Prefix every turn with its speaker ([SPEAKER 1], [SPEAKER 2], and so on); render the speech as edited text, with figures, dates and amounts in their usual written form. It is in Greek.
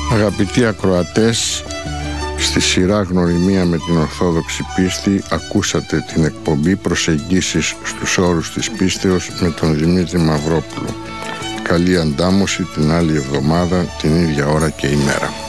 [SPEAKER 1] Αγαπητοί ακροατές, στη σειρά Γνωριμία με την Ορθόδοξη Πίστη ακούσατε την εκπομπή Προσεγγίσεις στους όρους της πίστεως με τον Δημήτρη Μαυρόπουλο. Καλή αντάμωση την άλλη εβδομάδα, την ίδια ώρα και ημέρα.